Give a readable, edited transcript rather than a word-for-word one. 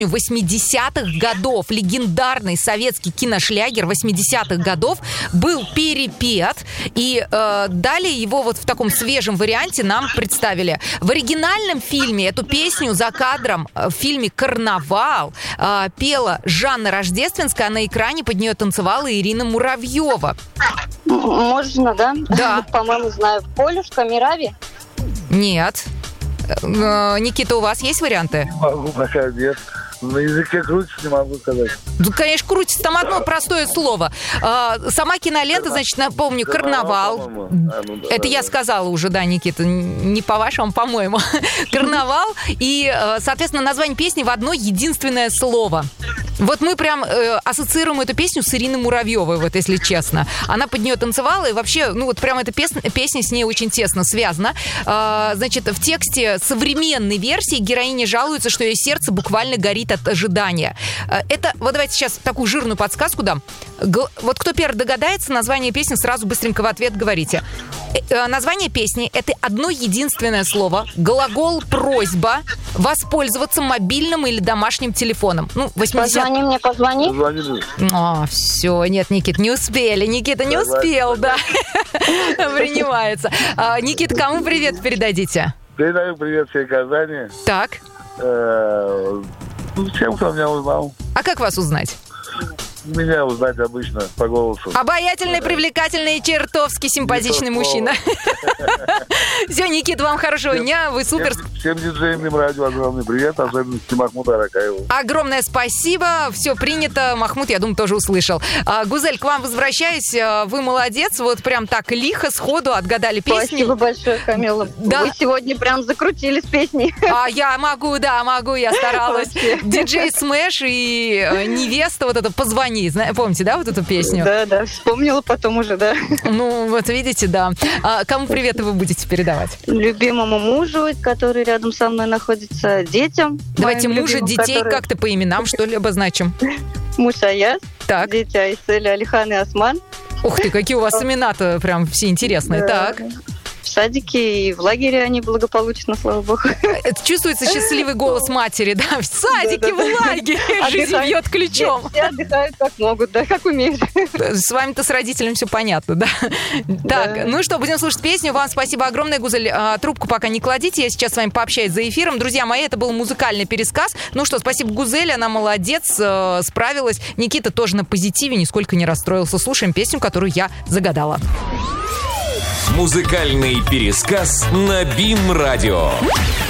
80-х годов. Легендарный советский киношлягер 80-х годов был перепет. И далее его вот в таком свежем варианте нам представили. В оригинальном фильме эту песню за кадром в фильме «Карнавал» пела Жанна Рождественская, а на экране под нее танцевала Ирина Муравьева. Можно, да? Да. По-моему, знаю. Полюшка, Мирави? Нет. Никита, у вас есть варианты? Не могу пока, нет. На языке крутится, не могу сказать. Ну, конечно, крутится. Там одно простое слово. Сама кинолента, значит, напомню, «Карнавал». Это я сказала уже, да, Никита, не по-вашему, по-моему. «Карнавал». И, соответственно, название песни в одно единственное слово. Вот мы прям ассоциируем эту песню с Ириной Муравьевой, вот если честно. Она под нее танцевала, и вообще, ну вот прям эта песня с ней очень тесно связана. Значит, в тексте современной версии героиня жалуется, что ее сердце буквально горит от ожидания. Это, вот давайте сейчас такую жирную подсказку дам. Вот кто первый догадается, название песни сразу быстренько в ответ говорите. Название песни — это одно единственное слово, глагол «просьба», воспользоваться мобильным или домашним телефоном. Ну, 80... Позвони мне, позвони. Позвонили. Все, нет, Никит, не успели. Никита не успел, да. Принимается. Никита, кому привет передадите? Передаю привет всей Казани. Так. Всем, кто меня узнал. А как вас узнать? Меня узнать обычно по голосу. Обаятельный, привлекательный и чертовски симпатичный мужчина. Все, Никита, вам хорошего дня, вы супер. Всем диджеям радио огромный привет, особенно Махмуду Аракаеву. Огромное спасибо, все принято. Махмуд, я думаю, тоже услышал. Гузель, к вам возвращаюсь, вы молодец, вот прям так лихо, сходу отгадали песню. Спасибо большое, Камила. Да. Вы сегодня прям закрутили с песней. Я могу, я старалась. Диджей Смэш и невеста, вот это «Позвони». Помните, да, вот эту песню? Да, вспомнила потом уже, да. Ну, вот видите, да. Кому привет вы будете передавать? Любимому мужу, который рядом со мной находится, детям. Давайте мужа, детей как-то по именам, что ли, обозначим. Муж Аяз, так. Дети Айсель, Алихан и Осман. Ух ты, какие у вас имена-то прям все интересные. Да. Так. В садике и в лагере они благополучно, слава богу. Это чувствуется счастливый голос матери, да? В садике, в лагере. Жизнь бьет ключом. Все отдыхают как могут, да, как умеют. С вами-то, с родителями, все понятно, да? Так, ну что, будем слушать песню. Вам спасибо огромное, Гузель. Трубку пока не кладите, я сейчас с вами пообщаюсь за эфиром. Друзья мои, это был музыкальный пересказ. Ну что, спасибо Гузель, она молодец, справилась. Никита тоже на позитиве, нисколько не расстроился. Слушаем песню, которую я загадала. Музыкальный пересказ на БИМ-радио.